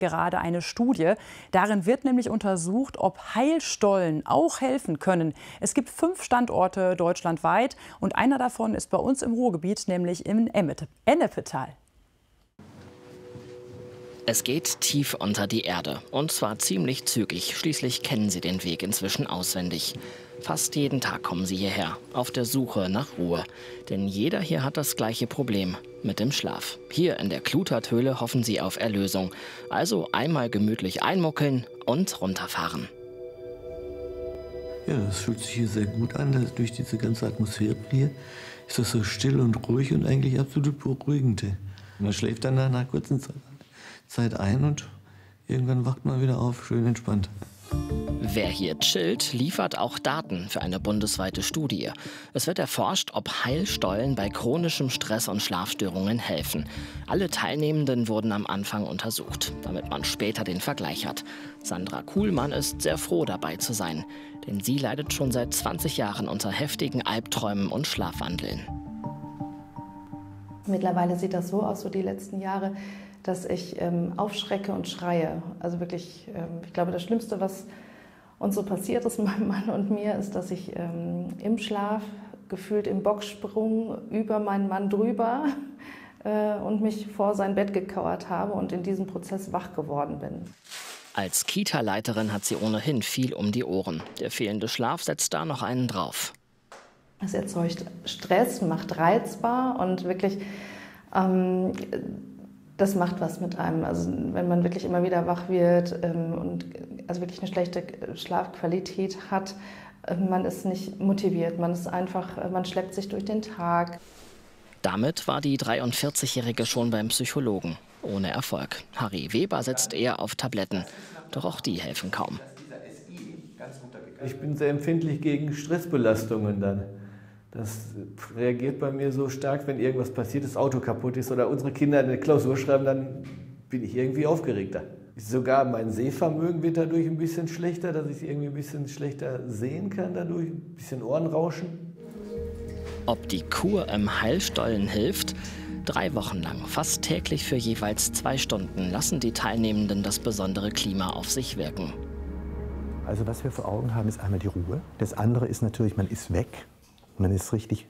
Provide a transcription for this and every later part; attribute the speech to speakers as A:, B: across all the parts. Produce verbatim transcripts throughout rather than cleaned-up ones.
A: gerade eine Studie. Darin wird nämlich untersucht, ob Heilstollen auch helfen können. Es gibt fünf Standorte deutschlandweit und einer davon ist bei uns im Ruhrgebiet, nämlich im Ennepetal.
B: Es geht tief unter die Erde und zwar ziemlich zügig. Schließlich kennen sie den Weg inzwischen auswendig. Fast jeden Tag kommen sie hierher, auf der Suche nach Ruhe. Denn jeder hier hat das gleiche Problem mit dem Schlaf. Hier in der Kluterthöhle hoffen sie auf Erlösung. Also einmal gemütlich einmuckeln und runterfahren.
C: Ja, das fühlt sich hier sehr gut an. Das, durch diese ganze Atmosphäre hier ist das so still und ruhig und eigentlich absolut beruhigend. Man schläft dann nach einer kurzen Zeit, Zeit ein und irgendwann wacht man wieder auf, schön entspannt.
B: Wer hier chillt, liefert auch Daten für eine bundesweite Studie. Es wird erforscht, ob Heilstollen bei chronischem Stress und Schlafstörungen helfen. Alle Teilnehmenden wurden am Anfang untersucht, damit man später den Vergleich hat. Sandra Kuhlmann ist sehr froh, dabei zu sein, denn sie leidet schon seit zwanzig Jahren unter heftigen Albträumen und Schlafwandeln.
D: Mittlerweile sieht das so aus, so die letzten Jahre, dass ich ähm, aufschrecke und schreie. Also wirklich, ähm, ich glaube, das Schlimmste, was uns so passiert ist, meinem Mann und mir, ist, dass ich ähm, im Schlaf, gefühlt im Boxsprung, über meinen Mann drüber äh, und mich vor sein Bett gekauert habe und in diesem Prozess wach geworden bin.
B: Als Kita-Leiterin hat sie ohnehin viel um die Ohren. Der fehlende Schlaf setzt da noch einen drauf.
D: Es erzeugt Stress, macht reizbar und wirklich... Ähm, Das macht was mit einem. Also wenn man wirklich immer wieder wach wird ähm, und also wirklich eine schlechte Schlafqualität hat, äh, man ist nicht motiviert, man ist einfach, äh, man schleppt sich durch den Tag.
B: Damit war die dreiundvierzigjährige schon beim Psychologen. Ohne Erfolg. Harry Weber setzt eher auf Tabletten. Doch auch die helfen kaum.
C: Ich bin sehr empfindlich gegen Stressbelastungen dann. Das reagiert bei mir so stark, wenn irgendwas passiert, das Auto kaputt ist oder unsere Kinder eine Klausur schreiben, dann bin ich irgendwie aufgeregter. Sogar mein Sehvermögen wird dadurch ein bisschen schlechter, dass ich irgendwie ein bisschen schlechter sehen kann dadurch, ein bisschen Ohrenrauschen.
B: Ob die Kur im Heilstollen hilft? Drei Wochen lang, fast täglich für jeweils zwei Stunden, lassen die Teilnehmenden das besondere Klima auf sich wirken.
E: Also was wir vor Augen haben, ist einmal die Ruhe. Das andere ist natürlich, man ist weg. Man ist richtig,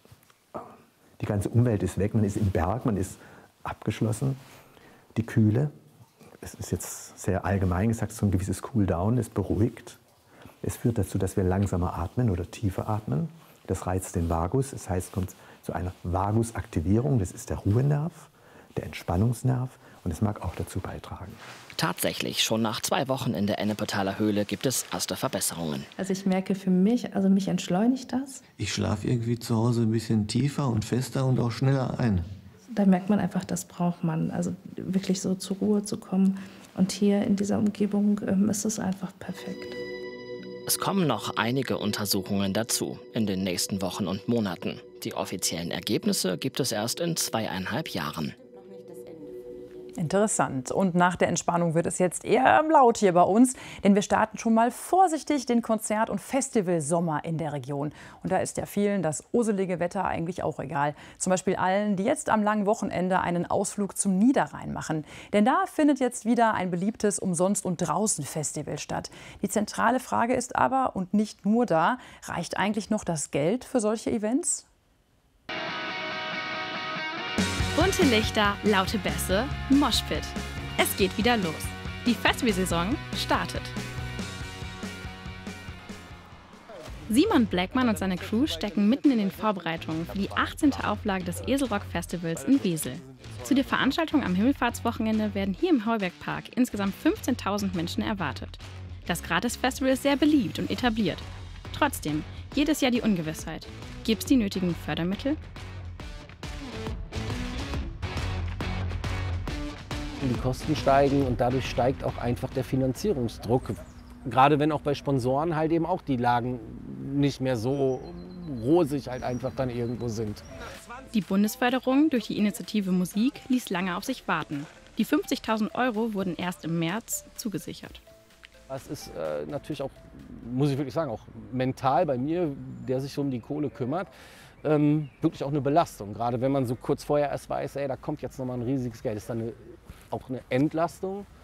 E: die ganze Umwelt ist weg, man ist im Berg, man ist abgeschlossen. Die Kühle, es ist jetzt sehr allgemein gesagt, so ein gewisses Cooldown, es beruhigt. Es führt dazu, dass wir langsamer atmen oder tiefer atmen. Das reizt den Vagus, das heißt, es kommt zu einer Vagusaktivierung, das ist der Ruhenerv, der Entspannungsnerv und es mag auch dazu beitragen.
B: Tatsächlich, schon nach zwei Wochen in der Ennepetaler Höhle gibt es erste Verbesserungen.
D: Also ich merke für mich, also mich entschleunigt das.
C: Ich schlafe irgendwie zu Hause ein bisschen tiefer und fester und auch schneller ein.
D: Da merkt man einfach, das braucht man, also wirklich so zur Ruhe zu kommen. Und hier in dieser Umgebung ähm, ist es einfach perfekt.
B: Es kommen noch einige Untersuchungen dazu in den nächsten Wochen und Monaten. Die offiziellen Ergebnisse gibt es erst in zweieinhalb Jahren.
A: Interessant. Und nach der Entspannung wird es jetzt eher laut hier bei uns, denn wir starten schon mal vorsichtig den Konzert- und Festivalsommer in der Region. Und da ist ja vielen das uselige Wetter eigentlich auch egal. Zum Beispiel allen, die jetzt am langen Wochenende einen Ausflug zum Niederrhein machen. Denn da findet jetzt wieder ein beliebtes Umsonst- und Draußen-Festival statt. Die zentrale Frage ist aber, und nicht nur da, reicht eigentlich noch das Geld für solche Events?
F: Bunte Lichter, laute Bässe, Moshpit. Es geht wieder los. Die Festivalsaison startet. Simon Blackman und seine Crew stecken mitten in den Vorbereitungen für die achtzehnte Auflage des Eselrock Festivals in Wesel. Zu der Veranstaltung am Himmelfahrtswochenende werden hier im Heubergpark insgesamt fünfzehntausend Menschen erwartet. Das Gratis-Festival ist sehr beliebt und etabliert. Trotzdem, jedes Jahr die Ungewissheit. Gibt es die nötigen Fördermittel?
G: Die Kosten steigen und dadurch steigt auch einfach der Finanzierungsdruck. Gerade wenn auch bei Sponsoren halt eben auch die Lagen nicht mehr so rosig halt einfach dann irgendwo sind.
F: Die Bundesförderung durch die Initiative Musik ließ lange auf sich warten. Die fünfzigtausend Euro wurden erst im März zugesichert.
G: Das ist äh, natürlich auch, muss ich wirklich sagen, auch mental bei mir, der sich so um die Kohle kümmert, ähm, wirklich auch eine Belastung. Gerade wenn man so kurz vorher erst weiß, ey, da kommt jetzt nochmal ein riesiges Geld, ist dann eine, auch eine Entlastung.